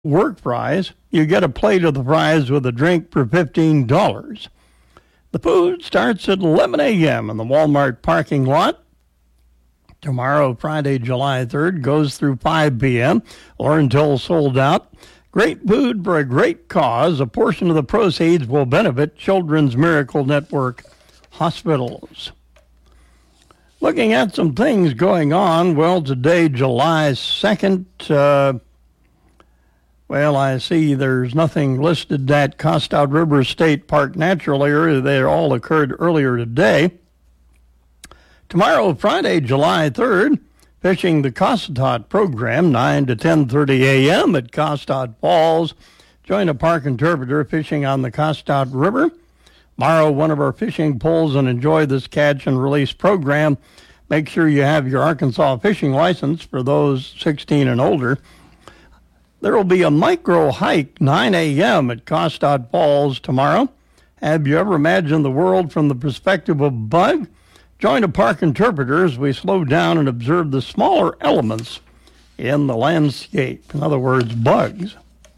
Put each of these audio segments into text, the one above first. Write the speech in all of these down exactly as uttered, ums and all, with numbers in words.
work prize, you get a plate of the prize with a drink for fifteen dollars. The food starts at eleven a.m. in the Walmart parking lot. Tomorrow, Friday, July third, goes through five p.m. or until sold out. Great food for a great cause. A portion of the proceeds will benefit Children's Miracle Network hospitals. Looking at some things going on, well, today, July second, uh, well, I see there's nothing listed at Costard River State Park Natural Area. They all occurred earlier today. Tomorrow, Friday, July third, fishing the Costad program, nine to ten thirty a.m. at Costad Falls. Join a park interpreter fishing on the Costad River. Borrow one of our fishing poles and enjoy this catch and release program. Make sure you have your Arkansas fishing license for those sixteen and older. There will be a micro hike, nine a.m. at Costad Falls tomorrow. Have you ever imagined the world from the perspective of a bug? Join a park interpreter as we slow down and observe the smaller elements in the landscape. In other words, bugs.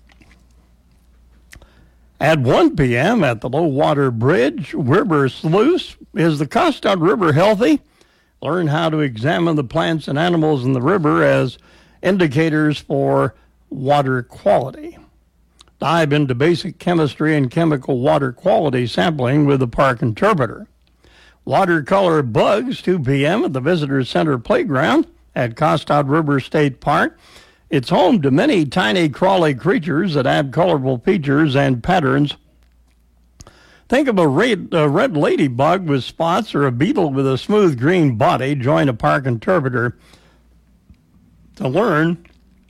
At one p.m. at the Low Water Bridge, River Sluice, is the Costard River healthy? Learn how to examine the plants and animals in the river as indicators for water quality. Dive into basic chemistry and chemical water quality sampling with the park interpreter. Watercolor bugs, two p.m. at the Visitor Center Playground at Costard River State Park. It's home to many tiny crawly creatures that add colorful features and patterns. Think of a red, a red ladybug with spots or a beetle with a smooth green body. Join a park interpreter to learn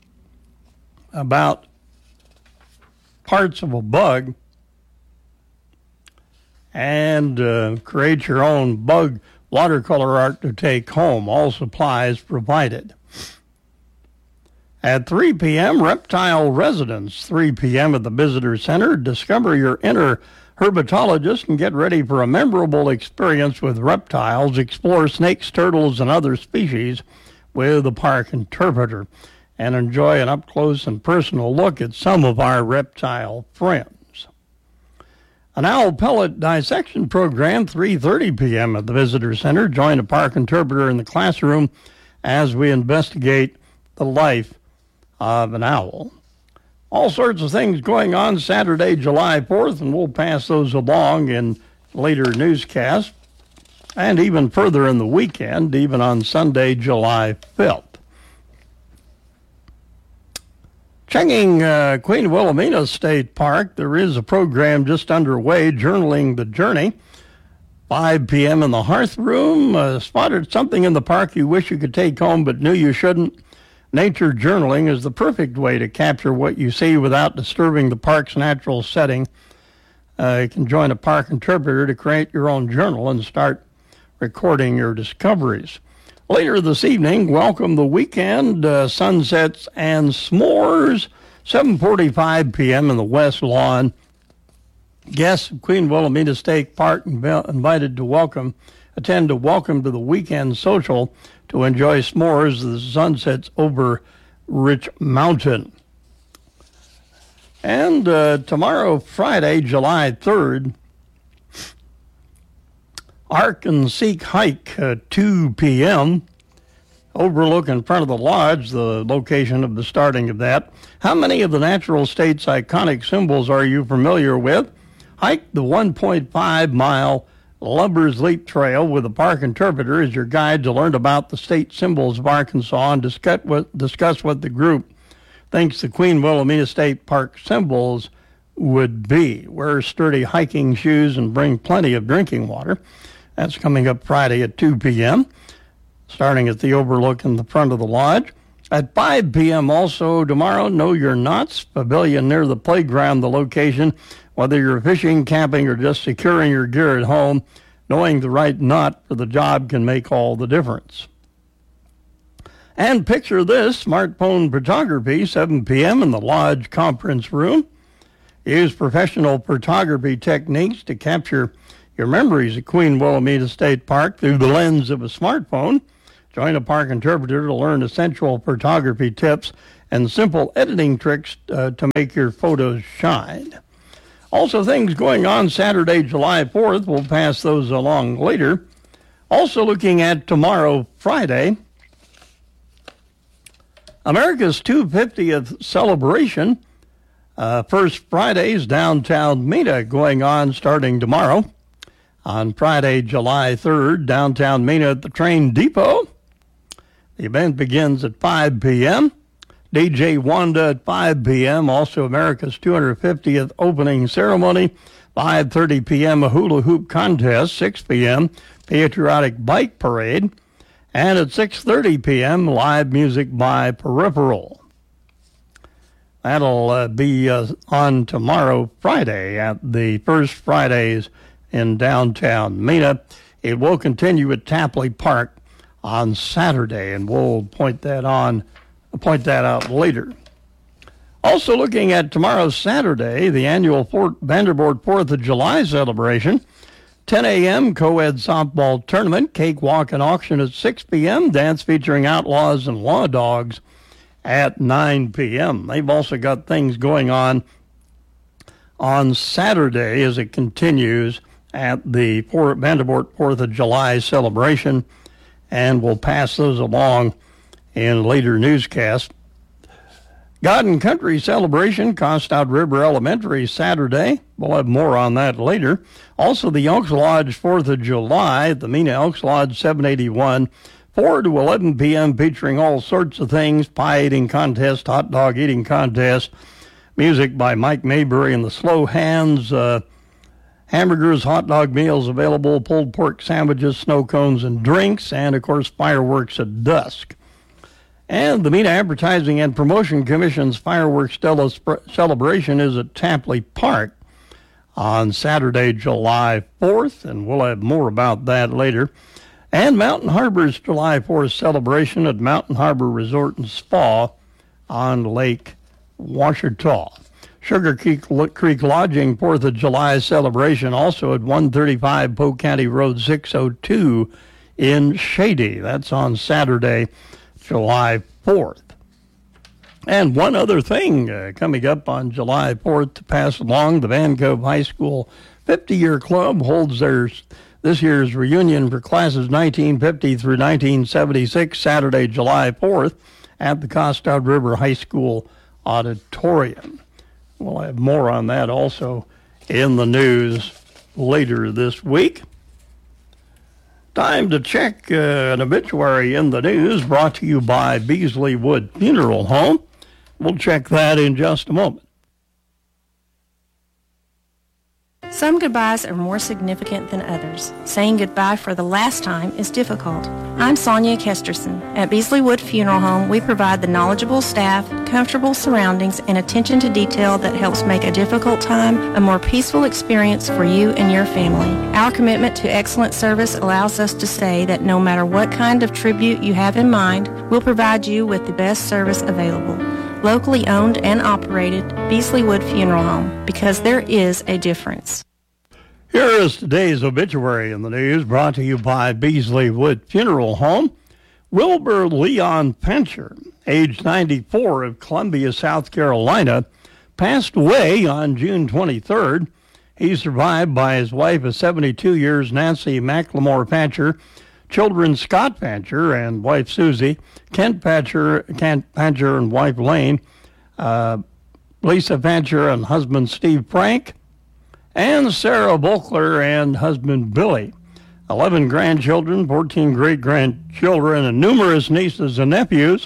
about parts of a bug and uh, create your own bug watercolor art to take home. All supplies provided. At three p.m., Reptile Residence, three p.m. at the Visitor Center. Discover your inner herpetologist and get ready for a memorable experience with reptiles. Explore snakes, turtles, and other species with a park interpreter and enjoy an up-close and personal look at some of our reptile friends. An owl pellet dissection program, three thirty p.m. at the Visitor Center. Join a park interpreter in the classroom as we investigate the life of an owl. All sorts of things going on Saturday, July fourth, and we'll pass those along in later newscasts, and even further in the weekend, even on Sunday, July fifth. Checking uh, Queen Wilhelmina State Park, there is a program just underway, Journaling the Journey. five p.m. in the Hearth Room. Uh, spotted something in the park you wish you could take home but knew you shouldn't? Nature journaling is the perfect way to capture what you see without disturbing the park's natural setting. Uh, you can join a park interpreter to create your own journal and start recording your discoveries. Later this evening, welcome the weekend, uh, sunsets and s'mores, seven forty-five p.m. in the West Lawn. Guests of Queen Wilhelmina State Park invited to welcome, attend to Welcome to the Weekend Social to enjoy s'mores as the sun sets over Rich Mountain. And uh, tomorrow, Friday, July third, Ark and Seek Hike, uh, two p.m., overlook in front of the lodge, the location of the starting of that. How many of the natural state's iconic symbols are you familiar with? Hike the one point five mile Lumbers Leap Trail with a park interpreter as your guide to learn about the state symbols of Arkansas and discuss what, discuss what the group thinks the Queen Wilhelmina State Park symbols would be. Wear sturdy hiking shoes and bring plenty of drinking water. That's coming up Friday at two p.m., starting at the overlook in the front of the lodge. At five p.m. also tomorrow, Know Your Knots Pavilion near the playground, the location. Whether you're fishing, camping, or just securing your gear at home, knowing the right knot for the job can make all the difference. And picture this, smartphone photography, seven p.m. in the lodge conference room. Use professional photography techniques to capture your memories at Queen Wilhelmina State Park through the lens of a smartphone. Join a park interpreter to learn essential photography tips and simple editing tricks uh, to make your photos shine. Also, things going on Saturday, July fourth. We'll pass those along later. Also looking at tomorrow, Friday, America's two hundred fiftieth celebration. Uh, First Friday's downtown Mena going on starting tomorrow. On Friday, July third, downtown Mena at the train depot. The event begins at five p.m. D J Wanda at five p.m. Also America's two hundred fiftieth opening ceremony. five thirty p.m. a hula hoop contest. six p.m. patriotic bike parade. And at six thirty p.m. live music by Peripheral. That'll uh, be uh, on tomorrow, Friday, at the First Fridays in downtown Mena. It will continue at Tapley Park on Saturday, and we'll point that on point that out later. Also looking at tomorrow, Saturday, the annual Fort Vanderbilt fourth of July celebration. ten a.m. co-ed softball tournament, cakewalk and auction at six p.m., dance featuring outlaws and law dogs at nine p.m. They've also got things going on on Saturday as it continues at the Fort Vanderbilt fourth of July celebration, and we'll pass those along in later newscasts. God and Country celebration, Costout River Elementary, Saturday. We'll have more on that later. Also, the Elks Lodge fourth of July at the Mena Elks Lodge, seven eighty-one, four to eleven p.m., featuring all sorts of things, pie eating contest, hot dog eating contest, music by Mike Maybury and the Slow Hands, uh, hamburgers, hot dog meals available, pulled pork sandwiches, snow cones, and drinks, and, of course, fireworks at dusk. And the Mena Advertising and Promotion Commission's fireworks celebration is at Tapley Park on Saturday, July fourth, and we'll have more about that later. And Mountain Harbor's July fourth celebration at Mountain Harbor Resort and Spa on Lake Ouachita. Sugar Creek Lodging fourth of July celebration also at one thirty-five Polk County Road six oh two in Shady. That's on Saturday, July fourth. And one other thing uh, coming up on July fourth to pass along, the Van Cove High School fifty-year club holds their this year's reunion for classes nineteen fifty through nineteen seventy-six, Saturday, July fourth, at the Costout River High School Auditorium. We'll have more on that also in the news later this week. Time to check uh, an obituary in the news brought to you by Beasley Wood Funeral Home. We'll check that in just a moment. Some goodbyes are more significant than others. Saying goodbye for the last time is difficult. I'm Sonia Kesterson. At Beasley Wood Funeral Home, we provide the knowledgeable staff, comfortable surroundings, and attention to detail that helps make a difficult time a more peaceful experience for you and your family. Our commitment to excellent service allows us to say that no matter what kind of tribute you have in mind, we'll provide you with the best service available. Locally owned and operated, Beasley Wood Funeral Home, because there is a difference. Here is today's obituary in the news brought to you by Beasley Wood Funeral Home. Wilbur Leon Pencher, age ninety-four, of Columbia, South Carolina, passed away on June twenty-third. He's survived by his wife of seventy-two years, Nancy McLemore Pencher, children Scott Pencher and wife Susie, Kent Pencher, Kent Pencher and wife Lane, uh, Lisa Pencher and husband Steve Frank, and Sarah Volkler and husband Billy. eleven grandchildren, fourteen great-grandchildren, and numerous nieces and nephews.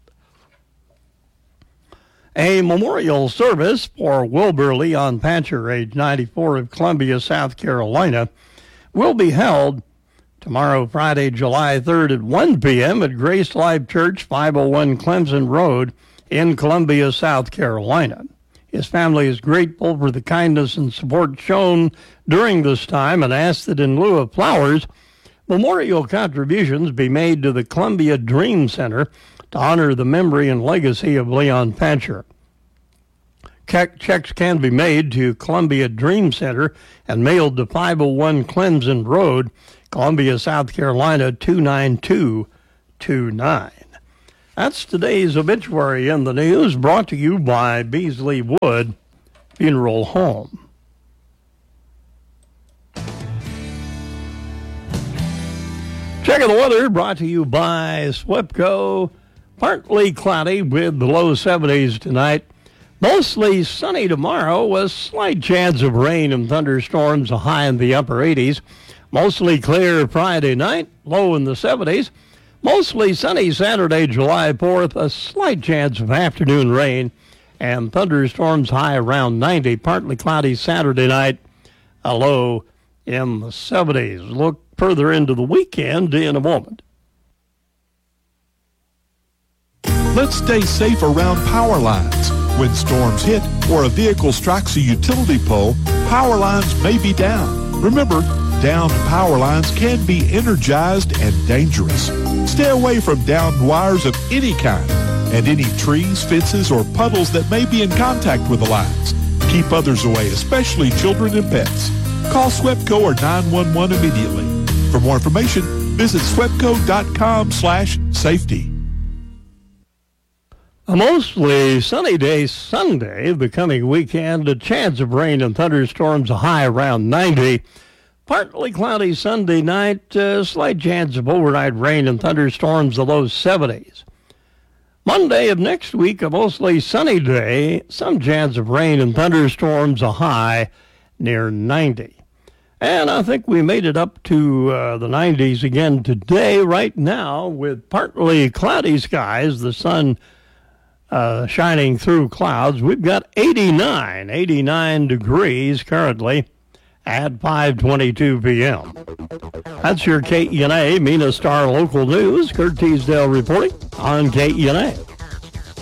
A memorial service for Wilbur Leon Pencher, age ninety-four, of Columbia, South Carolina, will be held tomorrow, Friday, July third at one p.m. at Grace Life Church, five oh one Clemson Road in Columbia, South Carolina. His family is grateful for the kindness and support shown during this time and asks that in lieu of flowers, memorial contributions be made to the Columbia Dream Center to honor the memory and legacy of Leon Pencher. Checks can be made to Columbia Dream Center and mailed to five oh one Clemson Road, Columbia, South Carolina, two nine two two nine. That's today's obituary in the news, brought to you by Beasley Wood Funeral Home. Checking the weather, brought to you by SWEPCO. Partly cloudy with the low seventies tonight. Mostly sunny tomorrow with slight chance of rain and thunderstorms, a high in the upper eighties. Mostly clear Friday night, low in the seventies. Mostly sunny Saturday, July fourth, a slight chance of afternoon rain and thunderstorms, high around ninety. Partly cloudy Saturday night, a low in the seventies. Look further into the weekend in a moment. Let's stay safe around power lines. When storms hit or a vehicle strikes a utility pole, power lines may be down. Remember, downed power lines can be energized and dangerous. Stay away from downed wires of any kind and any trees, fences, or puddles that may be in contact with the lines. Keep others away, especially children and pets. Call SWEPCO or nine one one immediately. For more information, visit swepco.com slash safety. A mostly sunny day Sunday, the coming weekend, a chance of rain and thunderstorms, a high around ninety. Partly cloudy Sunday night, a slight chance of overnight rain and thunderstorms, the low seventies. Monday of next week, a mostly sunny day, some chance of rain and thunderstorms, a high near ninety. And I think we made it up to uh, the nineties again today, right now, with partly cloudy skies, the sun Uh, shining through clouds. We've got eighty-nine, eighty-nine degrees currently at five twenty-two p.m. That's your K E N A Mena Star Local News. Kurt Teasdale reporting on K E N A.